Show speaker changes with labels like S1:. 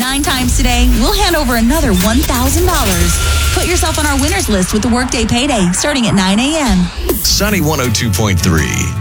S1: 9 times today, we'll hand over another $1,000. Put yourself on our winners list with the Workday Payday starting at 9 a.m.
S2: Sunny 102.3.